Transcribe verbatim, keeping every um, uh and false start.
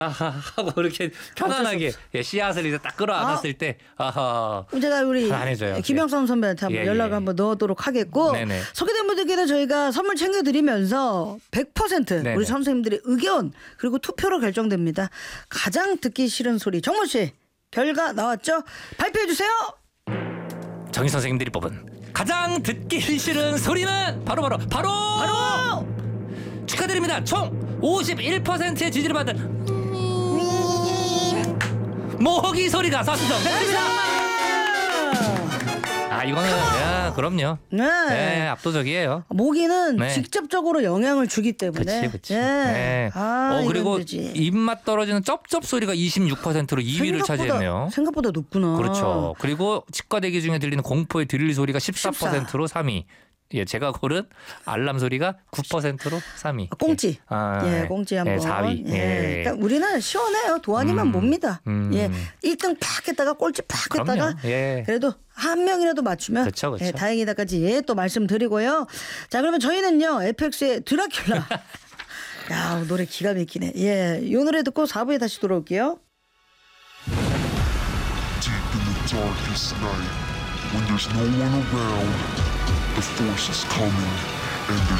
아하 하고 이렇게 편안하게 예, 씨앗을 이제 딱 끌어안았을 아. 때 아하 제가 우리 편안해져요. 김영선 선배한테 한번 예, 연락을 예. 한번 넣도록 하겠고 네네. 소개된 분들께는 저희가 선물 챙겨드리면서 백 퍼센트 네네. 우리 선생님들의 의견 그리고 투표로 결정됩니다. 가장 듣기 싫은 소리 정모 씨 결과 나왔죠? 발표해 주세요. 정희 선생님들이 뽑은 가장 듣기 싫은 소리는 바로 바로 바로 바로 축하드립니다. 총 오십일 퍼센트의 지지를 받은 모기 소리가 선정됐습니다. 아 이거는 야 그럼요. 네. 네 압도적이에요. 모기는 네. 직접적으로 영향을 주기 때문에. 그치 그치. 네. 네. 아, 어 그리고 이건 되지. 입맛 떨어지는 쩝쩝 소리가 이십육 퍼센트로 이 위를 생각보다, 차지했네요. 생각보다 높구나. 그렇죠. 그리고 치과 대기 중에 들리는 공포의 드릴 소리가 십사 퍼센트로 삼 위. 예, 제가 고른 알람 소리가 구 퍼센트로 삼 위. 아, 꽁찌. 아, 예, 꽁찌 한번. 예, 사 위. 예. 예. 그러니까 우리는 시원해요. 도안이만 음, 봅니다. 음. 예. 일 등 팍 했다가 꼴찌 팍 했다가 그럼요. 예. 그래도 한 명이라도 맞추면 그쵸, 그쵸. 예, 다행이다까지 예, 또 말씀드리고요. 자, 그러면 저희는요. 에프엑스의 드라큘라. 야, 노래 기가 막히네. 예. 이 노래 듣고 사 부에 다시 돌아올게요. Deep in the darkest night, when there's no one around, the force is coming, and there's